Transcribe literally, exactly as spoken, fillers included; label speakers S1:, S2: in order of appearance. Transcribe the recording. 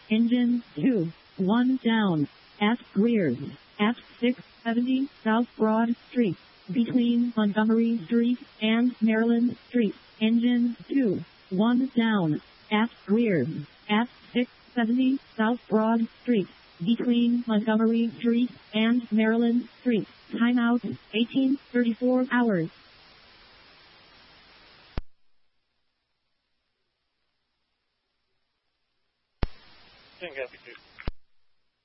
S1: Engine two, one down. At Greers, at six seventy South Broad Street, between Montgomery Street and Maryland Street. Engine two, one down. At Greers, at six seventy South Broad Street, between Montgomery Street and Maryland Street. Timeout, eighteen thirty-four hours.
S2: ten copy two.